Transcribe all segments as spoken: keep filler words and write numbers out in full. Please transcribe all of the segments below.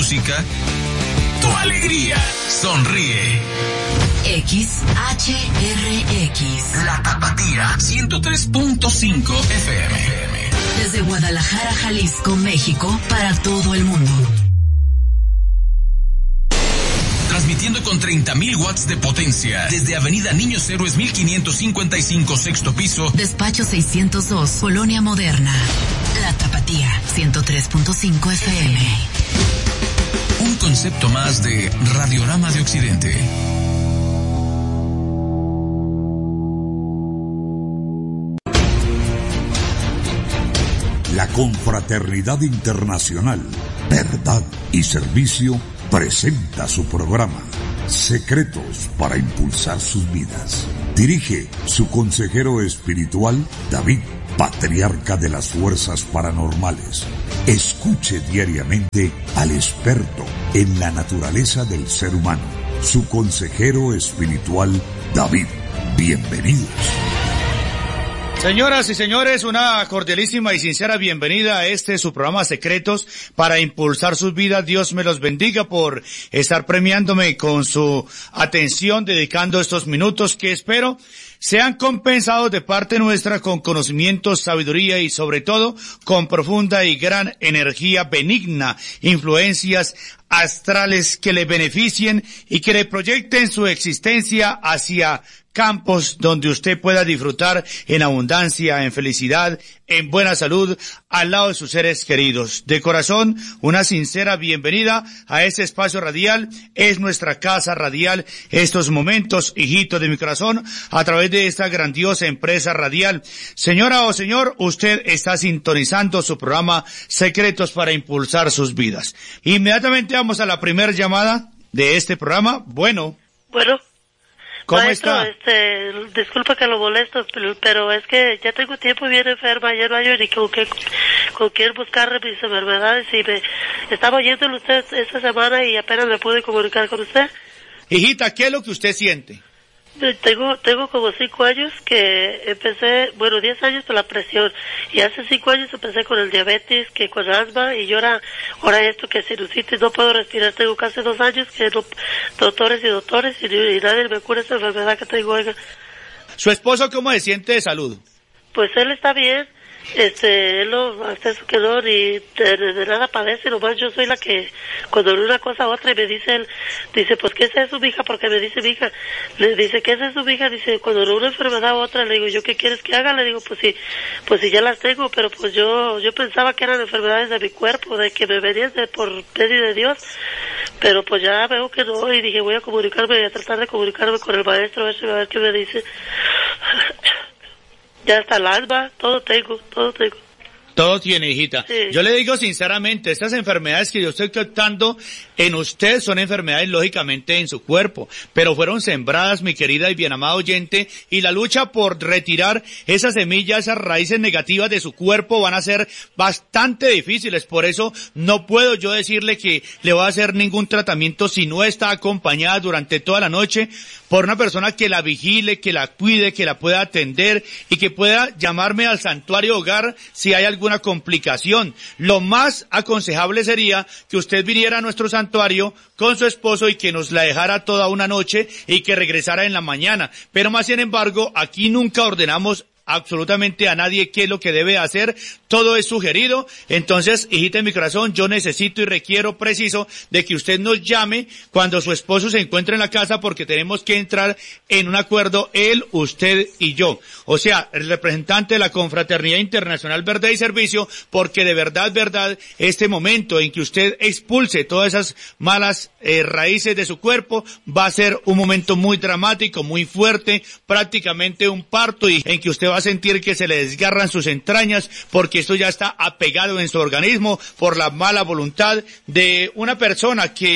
música, tu alegría. Sonríe. X H R X, La Tapatía, ciento tres punto cinco F M. Desde Guadalajara, Jalisco, México, para todo el mundo. Transmitiendo con treinta mil watts de potencia desde Avenida Niños Héroes mil quinientos cincuenta y cinco, sexto piso. Despacho seiscientos dos, Colonia Moderna. La Tapatía, ciento tres punto cinco F M. Un concepto más de Radiorama de Occidente. La Confraternidad Internacional, Verdad y Servicio presenta su programa Secretos para Impulsar Sus Vidas. Dirige su consejero espiritual, David, patriarca de las fuerzas paranormales. Escuche diariamente al experto en la naturaleza del ser humano, su consejero espiritual, David. Bienvenidos. Señoras y señores, una cordialísima y sincera bienvenida a este su programa Secretos para Impulsar Sus Vidas. Dios me los bendiga por estar premiándome con su atención, dedicando estos minutos que espero sean compensados de parte nuestra con conocimiento, sabiduría y sobre todo con profunda y gran energía benigna, influencias astrales que le beneficien y que le proyecten su existencia hacia campos donde usted pueda disfrutar en abundancia, en felicidad, en buena salud, al lado de sus seres queridos. De corazón, una sincera bienvenida a este espacio radial. Es nuestra casa radial, estos momentos, hijito de mi corazón, a través de esta grandiosa empresa radial. Señora o señor, usted está sintonizando su programa Secretos para Impulsar Sus Vidas. Inmediatamente vamos a la primera llamada de este programa. Bueno. Bueno. ¿Cómo Maestro, está? este, disculpa que lo molesto, pero, pero es que ya tengo tiempo bien enferma, ya no hay ni con qué, con quién buscar mis enfermedades y me estaba oyéndolo usted esta semana y apenas me pude comunicar con usted. Hijita, ¿qué es lo que usted siente? Tengo, tengo como cinco años que empecé, bueno, diez años con la presión, y hace cinco años empecé con el diabetes, que con asma, y yo ahora, ahora esto que sinusitis, no puedo respirar, tengo casi dos años que no, doctores y doctores, y, y nadie me cura esta enfermedad que tengo, oiga. ¿Su esposo cómo se siente de salud? Pues él está bien, este, él no, hasta eso que no, ni de, de nada padece, nomás yo soy la que, cuando de una cosa a otra, y me dice él, dice, pues, ¿qué es eso, mija? Porque me dice, mija, le dice, ¿qué es eso, mija? Dice, cuando de una enfermedad a otra, le digo, ¿yo qué quieres que haga? Le digo, pues sí, pues sí, ya las tengo, pero pues yo, yo pensaba que eran enfermedades de mi cuerpo, de que me venían de, por medio de Dios, pero pues ya veo que no, y dije, voy a comunicarme, voy a tratar de comunicarme con el maestro, a ver, si, a ver qué me dice. Ya está el alma, todo tengo, todo tengo. Todo tiene, hijita. Sí. Yo le digo sinceramente, estas enfermedades que yo estoy captando en usted son enfermedades lógicamente en su cuerpo, pero fueron sembradas, mi querida y bien amada oyente, y la lucha por retirar esas semillas, esas raíces negativas de su cuerpo van a ser bastante difíciles. Por eso no puedo yo decirle que le voy a hacer ningún tratamiento si no está acompañada durante toda la noche por una persona que la vigile, que la cuide, que la pueda atender y que pueda llamarme al santuario hogar si hay alguna complicación. Lo más aconsejable sería que usted viniera a nuestro santuario con su esposo y que nos la dejara toda una noche y que regresara en la mañana. Pero más sin embargo, aquí nunca ordenamos absolutamente a nadie qué es lo que debe hacer, todo es sugerido. Entonces, hijita de mi corazón, yo necesito y requiero preciso de que usted nos llame cuando su esposo se encuentre en la casa, porque tenemos que entrar en un acuerdo él, usted y yo, o sea, el representante de la Confraternidad Internacional Verdad y Servicio, porque de verdad, verdad, este momento en que usted expulse todas esas malas eh, raíces de su cuerpo va a ser un momento muy dramático, muy fuerte, prácticamente un parto, y en que usted va a sentir que se le desgarran sus entrañas, porque esto ya está apegado en su organismo por la mala voluntad de una persona que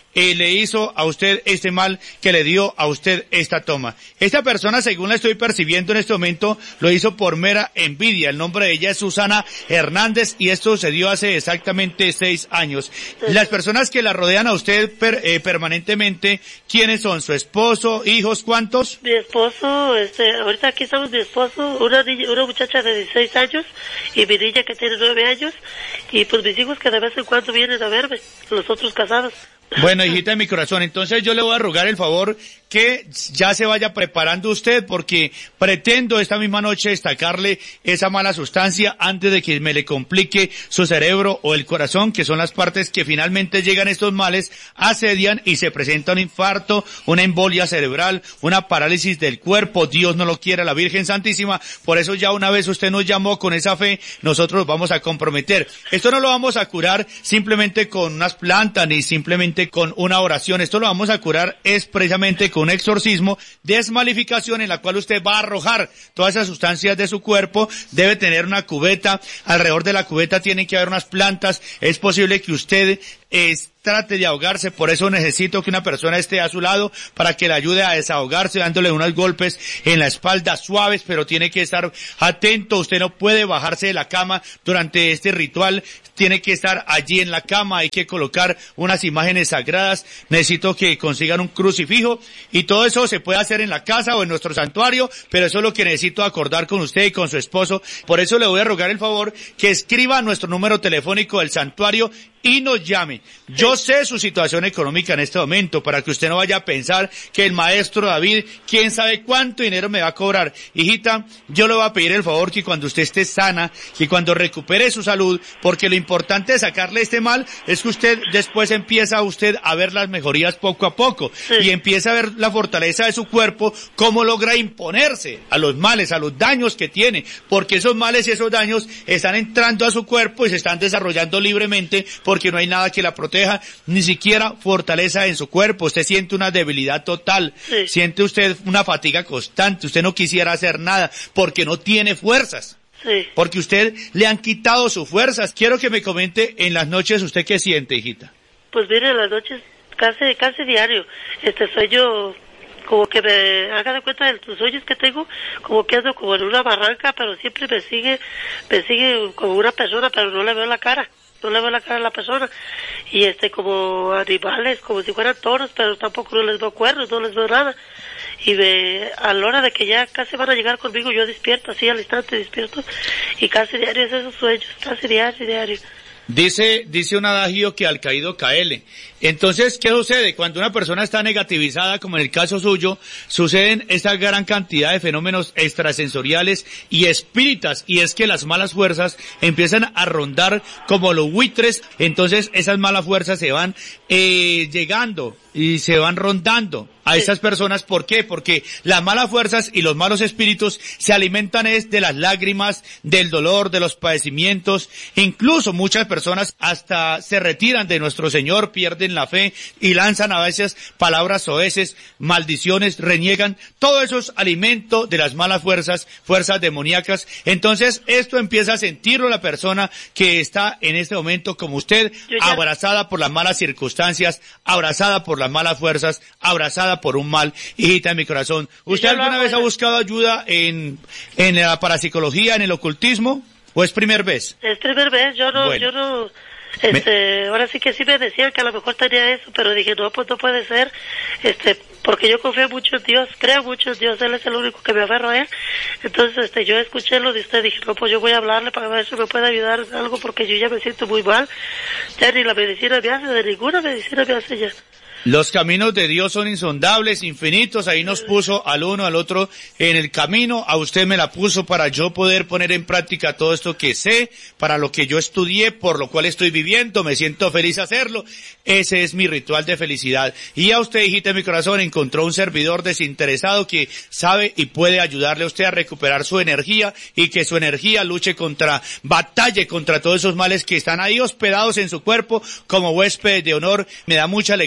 eh, le hizo a usted este mal, que le dio a usted esta toma. Esta persona, según la estoy percibiendo en este momento, lo hizo por mera envidia. El nombre de ella es Susana Hernández y esto sucedió hace exactamente seis años. Las personas que la rodean a usted per, eh, permanentemente, ¿quiénes son? ¿Su esposo, hijos, cuántos? Mi esposo, este, ahorita aquí estamos mi esposo, una niña, una muchacha de dieciséis años y mi niña que tiene nueve años y pues mis hijos que de vez en cuando vienen a verme, los otros casados. Bueno, hijita de mi corazón, entonces yo le voy a rogar el favor que ya se vaya preparando usted porque pretendo esta misma noche destacarle esa mala sustancia antes de que me le complique su cerebro o el corazón, que son las partes que finalmente llegan estos males, asedian y se presenta un infarto, una embolia cerebral, una parálisis del cuerpo. Dios no lo quiera, la Virgen Santísima. Por eso ya una vez usted nos llamó con esa fe, nosotros vamos a comprometer. Esto no lo vamos a curar simplemente con unas plantas ni simplemente con una oración. Esto lo vamos a curar es precisamente con un exorcismo, desmalificación en la cual usted va a arrojar todas esas sustancias de su cuerpo. Debe tener una cubeta, alrededor de la cubeta tienen que haber unas plantas. Es posible que usted es, trate de ahogarse, por eso necesito que una persona esté a su lado para que le ayude a desahogarse, dándole unos golpes en la espalda suaves, pero tiene que estar atento. Usted no puede bajarse de la cama durante este ritual, tiene que estar allí en la cama, hay que colocar unas imágenes sagradas, necesito que consigan un crucifijo y todo eso se puede hacer en la casa o en nuestro santuario, pero eso es lo que necesito acordar con usted y con su esposo. Por eso le voy a rogar el favor que escriba nuestro número telefónico del santuario y nos llame. Yo sé su situación económica en este momento, para que usted no vaya a pensar que el maestro David, quién sabe cuánto dinero me va a cobrar. Hijita, yo le voy a pedir el favor que cuando usted esté sana, que cuando recupere su salud, porque lo importante de sacarle este mal es que usted después empieza usted a ver las mejorías poco a poco, sí, y empieza a ver la fortaleza de su cuerpo, cómo logra imponerse a los males, a los daños que tiene, porque esos males y esos daños están entrando a su cuerpo y se están desarrollando libremente, porque no hay nada que la proteja, ni siquiera fortaleza en su cuerpo. Usted siente una debilidad total, sí, siente usted una fatiga constante, usted no quisiera hacer nada, porque no tiene fuerzas, sí, porque usted le han quitado sus fuerzas. Quiero que me comente en las noches usted qué siente, hijita. Pues mire, en las noches casi, casi diario, este sueño, como que me haga de cuenta de los sueños que tengo, como que ando como en una barranca, pero siempre me sigue, me sigue como una persona, pero no le veo la cara. No le veo la cara a la persona, y este, como animales, como si fueran toros, pero tampoco no les veo cuernos, no les veo nada, y me, a la hora de que ya casi van a llegar conmigo, yo despierto, así al instante despierto, y casi diario es esos sueños, casi diario, diario. Dice, dice un adagio que al caído caele. Entonces, ¿qué sucede? Cuando una persona está negativizada, como en el caso suyo, suceden esta gran cantidad de fenómenos extrasensoriales y espíritas, y es que las malas fuerzas empiezan a rondar como los buitres. Entonces esas malas fuerzas se van eh, llegando y se van rondando a esas personas. ¿Por qué? Porque las malas fuerzas y los malos espíritus se alimentan es de las lágrimas, del dolor, de los padecimientos. Incluso muchas personas hasta se retiran de nuestro Señor, pierden la fe y lanzan a veces palabras soeces, maldiciones, reniegan. Todo eso es alimento de las malas fuerzas, fuerzas demoníacas. Entonces esto empieza a sentirlo la persona que está en este momento como usted, abrazada por las malas circunstancias, abrazada por las malas fuerzas, abrazada por un mal. Hijita de mi corazón, ¿usted alguna vez ha buscado ayuda en, en la parapsicología, en el ocultismo? ¿O es primer vez? Es primer vez, yo no, bueno. yo no, este, me... ahora sí que sí me decían que a lo mejor tenía eso, pero dije, no, pues no puede ser, este, porque yo confío mucho en Dios, creo mucho en Dios, Él es el único que me aferro a Él. Entonces, este, yo escuché lo de usted, dije, no, pues yo voy a hablarle para ver si me puede ayudar en algo, porque yo ya me siento muy mal, ya ni la medicina me hace, de ninguna medicina me hace ya. Los caminos de Dios son insondables, infinitos. Ahí nos puso al uno, al otro en el camino. A usted me la puso para yo poder poner en práctica todo esto que sé, para lo que yo estudié, por lo cual estoy viviendo. Me siento feliz hacerlo. Ese es mi ritual de felicidad. Y a usted, hijita de mi corazón, encontró un servidor desinteresado que sabe y puede ayudarle a usted a recuperar su energía y que su energía luche contra, batalle contra todos esos males que están ahí hospedados en su cuerpo como huéspedes de honor. Me da mucha alegría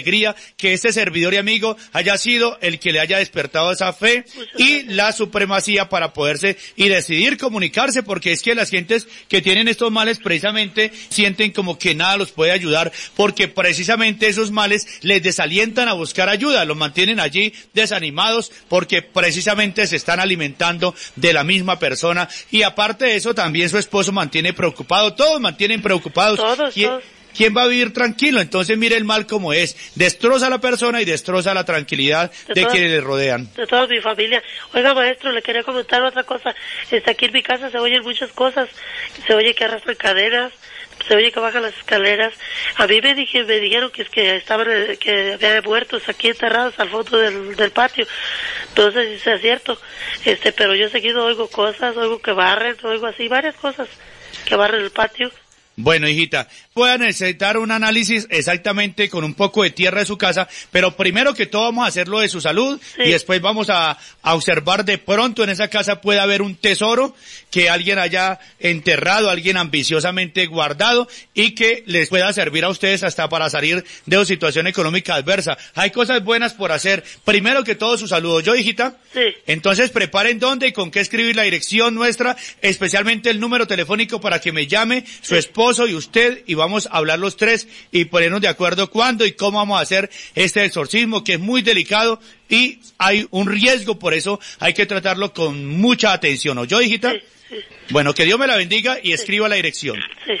que este servidor y amigo haya sido el que le haya despertado esa fe y la supremacía para poderse y decidir comunicarse, porque es que las gentes que tienen estos males precisamente sienten como que nada los puede ayudar, porque precisamente esos males les desalientan a buscar ayuda, los mantienen allí desanimados porque precisamente se están alimentando de la misma persona, y aparte de eso también su esposo mantiene preocupado, todos mantienen preocupados. Todos, ¿Quién, todos. ¿Quién va a vivir tranquilo? Entonces mire el mal como es, destroza a la persona y destroza la tranquilidad de, de toda, quienes le rodean. De toda mi familia. Oiga, maestro, le quería comentar otra cosa. Está aquí en mi casa, se oyen muchas cosas, se oye que arrastran cadenas, se oye que bajan las escaleras. A mí me dije, me dijeron que es que estaban, que había muertos aquí enterrados al fondo del, del patio. Entonces, si es cierto, este, pero yo seguido oigo cosas, oigo que barren, oigo así, varias cosas que barren el patio. Bueno, hijita, voy a necesitar un análisis exactamente con un poco de tierra de su casa, pero primero que todo vamos a hacerlo de su salud, sí. Y después vamos a, a observar de pronto en esa casa puede haber un tesoro que alguien haya enterrado, alguien ambiciosamente guardado y que les pueda servir a ustedes hasta para salir de su situación económica adversa. Hay cosas buenas por hacer. Primero que todo su saludo. ¿Yo, hijita? Sí. Entonces preparen dónde y con qué escribir la dirección nuestra, especialmente el número telefónico para que me llame su esposo y usted, y vamos a hablar los tres y ponernos de acuerdo cuándo y cómo vamos a hacer este exorcismo, que es muy delicado y hay un riesgo, por eso hay que tratarlo con mucha atención. ¿O yo, hijita? Sí, sí. Bueno, que Dios me la bendiga y escriba sí. la dirección. Sí.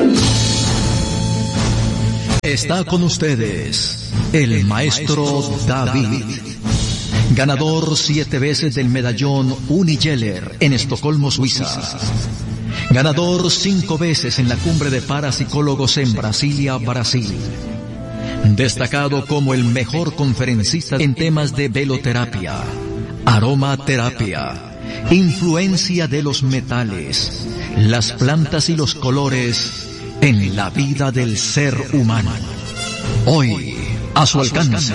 Está con ustedes el maestro David, ganador siete veces del medallón Unigeller en Estocolmo, Suiza. Ganador cinco veces en la cumbre de parapsicólogos en Brasilia, Brasil. Destacado como el mejor conferencista en temas de veloterapia, aromaterapia, influencia de los metales, las plantas y los colores en la vida del ser humano. Hoy, a su alcance,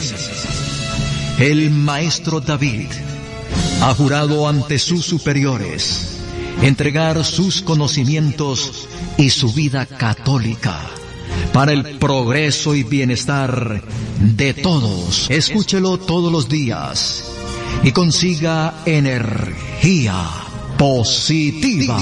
el maestro David ha jurado ante sus superiores entregar sus conocimientos y su vida católica para el progreso y bienestar de todos. Escúchelo todos los días y consiga energía positiva.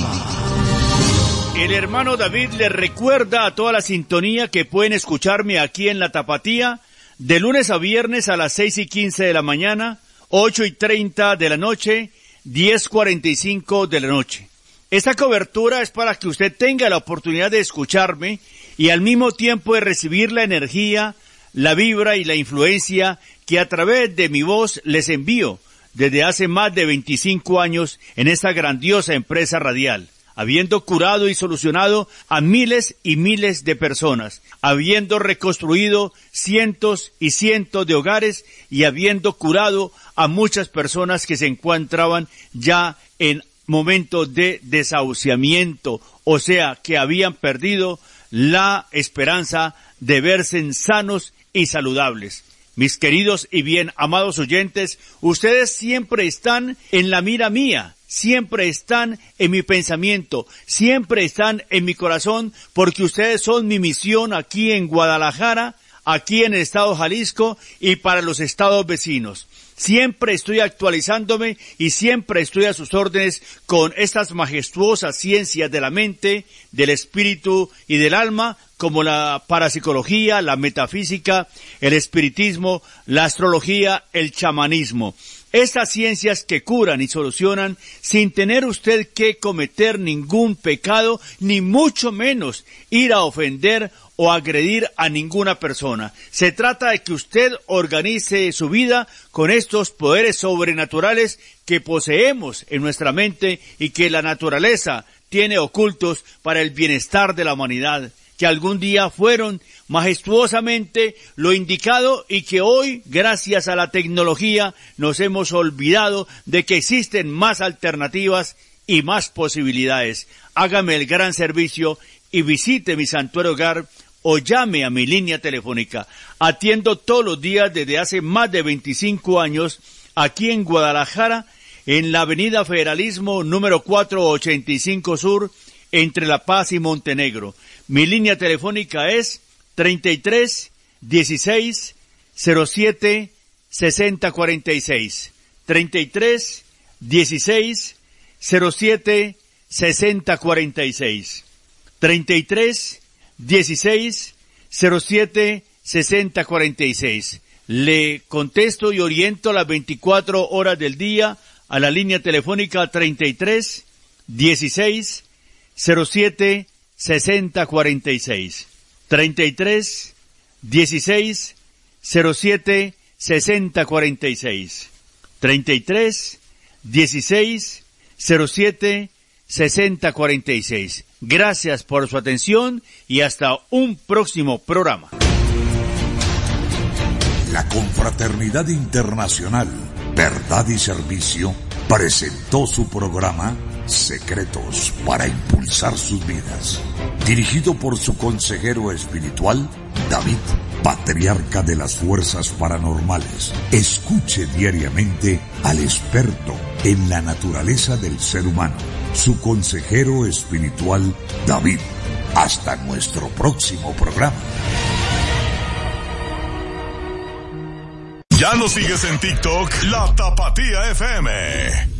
El hermano David le recuerda a toda la sintonía que pueden escucharme aquí en La Tapatía de lunes a viernes a las seis y quince de la mañana, ocho y treinta de la noche, diez cuarenta y cinco de la noche. Esta cobertura es para que usted tenga la oportunidad de escucharme y al mismo tiempo de recibir la energía, la vibra y la influencia que a través de mi voz les envío desde hace más de veinticinco años en esta grandiosa empresa radial, habiendo curado y solucionado a miles y miles de personas, habiendo reconstruido cientos y cientos de hogares y habiendo curado a muchas personas que se encontraban ya en momento de desahuciamiento, o sea, que habían perdido la esperanza de verse sanos y saludables. Mis queridos y bien amados oyentes, ustedes siempre están en la mira mía, siempre están en mi pensamiento, siempre están en mi corazón, porque ustedes son mi misión aquí en Guadalajara, aquí en el estado de Jalisco y para los estados vecinos. Siempre estoy actualizándome y siempre estoy a sus órdenes con estas majestuosas ciencias de la mente, del espíritu y del alma, como la parapsicología, la metafísica, el espiritismo, la astrología, el chamanismo. Estas ciencias que curan y solucionan sin tener usted que cometer ningún pecado, ni mucho menos ir a ofender o agredir a ninguna persona. Se trata de que usted organice su vida con estos poderes sobrenaturales que poseemos en nuestra mente y que la naturaleza tiene ocultos para el bienestar de la humanidad, que algún día fueron majestuosamente lo indicado y que hoy, gracias a la tecnología, nos hemos olvidado de que existen más alternativas y más posibilidades. Hágame el gran servicio y visite mi santuario hogar o llame a mi línea telefónica. Atiendo todos los días desde hace más de veinticinco años aquí en Guadalajara, en la avenida Federalismo número cuatrocientos ochenta y cinco Sur, entre La Paz y Montenegro. Mi línea telefónica es treinta y tres, dieciséis, cero siete, sesenta cuarenta y seis. treinta y tres, dieciséis, cero siete, sesenta cuarenta y seis. treinta y tres, dieciséis, cero siete, sesenta cuarenta y seis. Le contesto y oriento las veinticuatro horas del día a la línea telefónica treinta y tres, dieciséis, cero siete, sesenta cuarenta y seis. treinta y tres, dieciséis, cero siete, sesenta cuarenta y seis. treinta y tres, dieciséis, cero siete, sesenta cuarenta y seis. Gracias por su atención y hasta un próximo programa. La Confraternidad Internacional, Verdad y Servicio, presentó su programa Secretos para Impulsar Sus Vidas, dirigido por su consejero espiritual, David, patriarca de las fuerzas paranormales. Escuche diariamente al experto en la naturaleza del ser humano, su consejero espiritual, David. Hasta nuestro próximo programa. ¿Ya nos sigues en TikTok? La Tapatía F M.